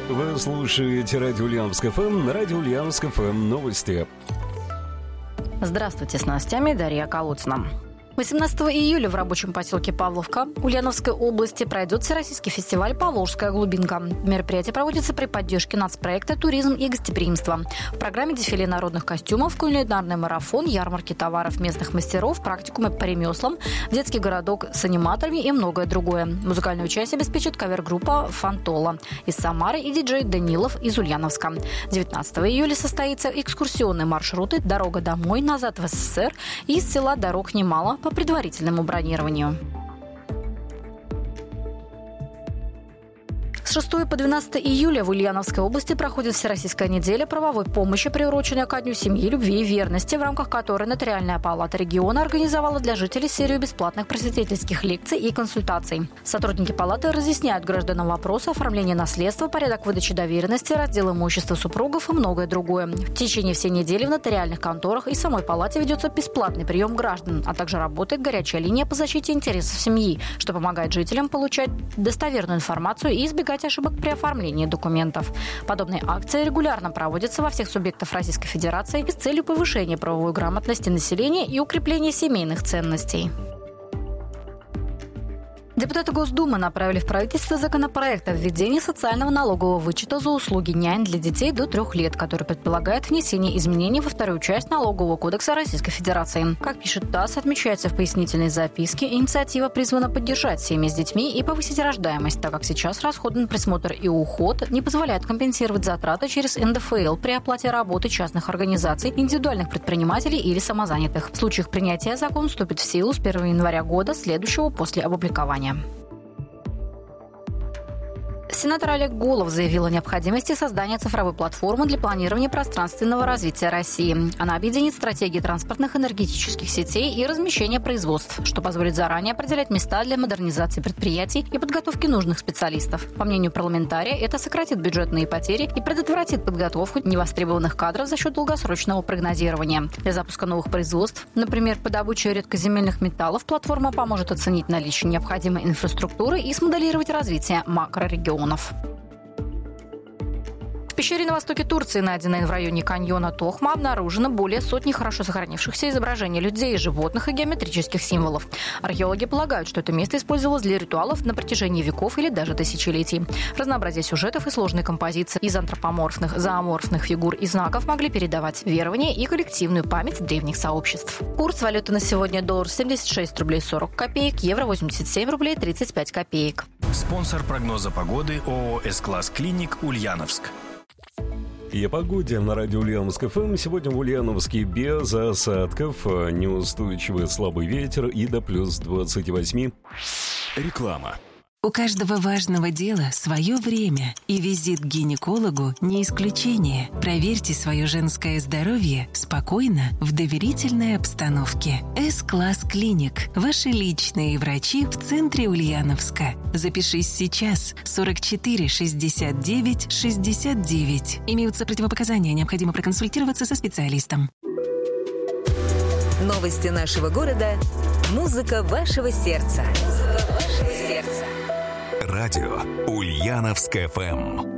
Вы слушаете радио Ульяновск ФМ, радио Ульяновск ФМ новости. Здравствуйте, с новостями Дарья Колодцина. 18 июля в рабочем поселке Павловка Ульяновской области пройдет всероссийский фестиваль «Поволжская глубинка». Мероприятие проводится при поддержке нацпроекта «Туризм и гостеприимство». В программе дефиле народных костюмов, кулинарный марафон, ярмарки товаров местных мастеров, практикумы по ремеслам, детский городок с аниматорами и многое другое. Музыкальное участие обеспечит кавер-группа «Фантола» из Самары и диджей Данилов из Ульяновска. 19 июля состоится экскурсионные маршруты «Дорога домой», «Назад в СССР» и из села «Дорог немало» по предварительному бронированию. С 6 по 12 июля в Ульяновской области проходит Всероссийская неделя правовой помощи, приуроченная ко Дню семьи, любви и верности, в рамках которой Нотариальная палата региона организовала для жителей серию бесплатных просветительских лекций и консультаций. Сотрудники палаты разъясняют гражданам вопросы оформления наследства, порядок выдачи доверенности, раздел имущества супругов и многое другое. В течение всей недели в нотариальных конторах и самой палате ведется бесплатный прием граждан, а также работает горячая линия по защите интересов семьи, что помогает жителям получать достоверную информацию и избегать ошибок при оформлении документов. Подобные акции регулярно проводятся во всех субъектах Российской Федерации с целью повышения правовой грамотности населения и укрепления семейных ценностей. Депутаты Госдумы направили в правительство законопроект о введении социального налогового вычета за услуги нянь для детей до 3 лет, который предполагает внесение изменений во вторую часть Налогового кодекса Российской Федерации. Как пишет ТАСС, отмечается в пояснительной записке, инициатива призвана поддержать семьи с детьми и повысить рождаемость, так как сейчас расходы на присмотр и уход не позволяют компенсировать затраты через НДФЛ при оплате работы частных организаций, индивидуальных предпринимателей или самозанятых. В случаях принятия закон вступит в силу с 1 января года, следующего после опубликования. Сенатор Олег Голов заявил о необходимости создания цифровой платформы для планирования пространственного развития России. Она объединит стратегии транспортных энергетических сетей и размещения производств, что позволит заранее определять места для модернизации предприятий и подготовки нужных специалистов. По мнению парламентария, это сократит бюджетные потери и предотвратит подготовку невостребованных кадров за счет долгосрочного прогнозирования. Для запуска новых производств, например, по добыче редкоземельных металлов, платформа поможет оценить наличие необходимой инфраструктуры и смоделировать развитие макрорегионов. В пещере на востоке Турции, найденной в районе каньона Тохма, обнаружено более сотни хорошо сохранившихся изображений людей, животных и геометрических символов. Археологи полагают, что это место использовалось для ритуалов на протяжении веков или даже тысячелетий. Разнообразие сюжетов и сложные композиции из антропоморфных, зооморфных фигур и знаков могли передавать верование и коллективную память древних сообществ. Курс валюты на сегодня: доллар 76 рублей 40 копеек, евро 87 рублей 35 копеек. Спонсор прогноза погоды ООО «С-класс Клиник» Ульяновск. И о погоде на радио Ульяновск ФМ. Сегодня в Ульяновске без осадков, неустойчивый слабый ветер и до плюс 28. Реклама. У каждого важного дела свое время, и визит к гинекологу не исключение. Проверьте свое женское здоровье спокойно, в доверительной обстановке. С-класс Клиник. Ваши личные врачи в центре Ульяновска. Запишись сейчас. 44 69 69. Имеются противопоказания, необходимо проконсультироваться со специалистом. Новости нашего города. Музыка вашего сердца. Радио Ульяновск ФМ.